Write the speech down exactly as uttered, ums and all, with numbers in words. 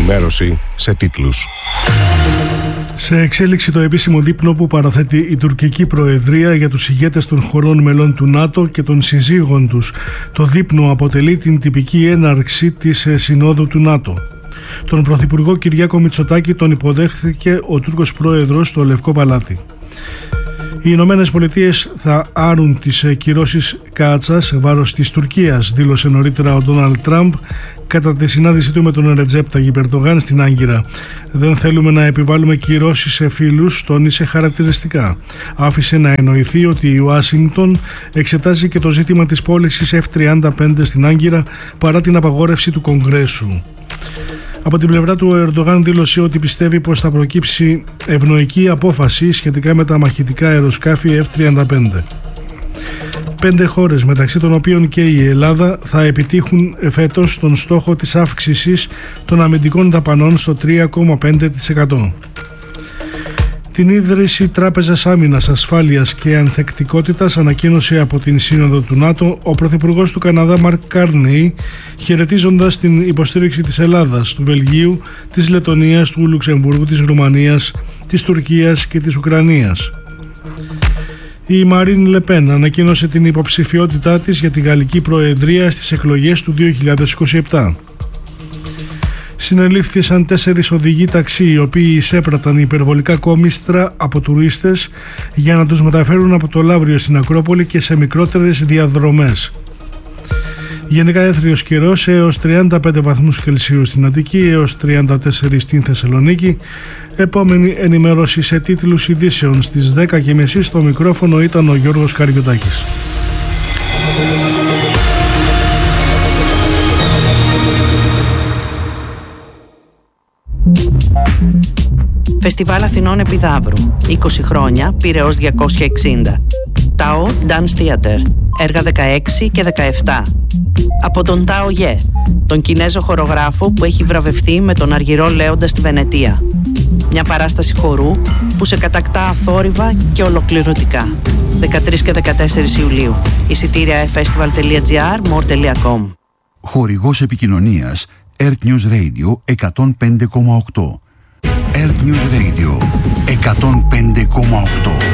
ενημέρωση σε τίτλους. Σε εξέλιξη το επίσημο δείπνο που παραθέτει η τουρκική προεδρία για τους ηγέτες των χωρών μελών του ΝΑΤΟ και των συζύγων τους. Το δείπνο αποτελεί την τυπική έναρξη της συνόδου του ΝΑΤΟ. Τον Πρωθυπουργό Κυριάκο Μητσοτάκη τον υποδέχθηκε ο Τούρκος Πρόεδρος στο Λευκό Παλάτι. Οι Ηνωμένες Πολιτείες θα άρουν τις κυρώσεις κάτσας βάρος της Τουρκίας, δήλωσε νωρίτερα ο Ντόναλντ Τραμπ κατά τη συνάντησή του με τον Ρετζέπ Ταγιπ Ερντογάν στην Άγκυρα. «Δεν θέλουμε να επιβάλλουμε κυρώσεις σε φίλους», τόνισε χαρακτηριστικά. Άφησε να εννοηθεί ότι η Ουάσιγκτον εξετάζει και το ζήτημα της πώλησης εφ τριάντα πέντε στην Άγκυρα παρά την απαγόρευση του Κογκρέσου. Από την πλευρά του, ο Ερντογάν δήλωσε ότι πιστεύει πως θα προκύψει ευνοϊκή απόφαση σχετικά με τα μαχητικά αεροσκάφη εφ τριάντα πέντε. Πέντε χώρες, μεταξύ των οποίων και η Ελλάδα, θα επιτύχουν φέτος τον στόχο της αύξησης των αμυντικών δαπανών στο τρία κόμμα πέντε τοις εκατό. Την ίδρυση Τράπεζας Άμυνας, Ασφάλειας και Ανθεκτικότητας ανακοίνωσε από την Σύνοδο του ΝΑΤΟ ο Πρωθυπουργός του Καναδά Μαρκ Κάρνεϊ, χαιρετίζοντας την υποστήριξη της Ελλάδας, του Βελγίου, της Λετωνίας, του Λουξεμβούργου, της Ρουμανίας, της Τουρκίας και της Ουκρανίας. Η Μαρίν Λεπέν ανακοίνωσε την υποψηφιότητά της για τη Γαλλική Προεδρία στις εκλογές του δύο χιλιάδες είκοσι επτά. Συνελήφθησαν τέσσερις οδηγοί ταξί, οι οποίοι εισέπραταν υπερβολικά κόμιστρα από τουρίστες για να τους μεταφέρουν από το Λαύριο στην Ακρόπολη και σε μικρότερες διαδρομές. Γενικά έθριος καιρός, έως τριάντα πέντε βαθμούς Κελσίου στην Αττική, έως τριάντα τέσσερα στην Θεσσαλονίκη. Επόμενη ενημέρωση σε τίτλους ειδήσεων στις δέκα και μισή. Στο μικρόφωνο ήταν ο Γιώργος Καριωτάκης. Φεστιβάλ Αθηνών Επιδαύρου, είκοσι χρόνια, Πειραιώς διακόσια εξήντα. Τάο Dance Theater, έργα δεκαέξι και δεκαεπτά. Από τον Τάο Γε, τον Κινέζο χορογράφο που έχει βραβευθεί με τον Αργυρό Λέοντα στη Βενετία. Μια παράσταση χορού που σε κατακτά αθόρυβα και ολοκληρωτικά. δεκατρείς και δεκατέσσερις Ιουλίου. Εισιτήρια festival τελεία gr, more τελεία com. Χορηγός επικοινωνίας Earth News Radio εκατόν πέντε κόμμα οκτώ. Earth News Radio εκατόν πέντε κόμμα οκτώ.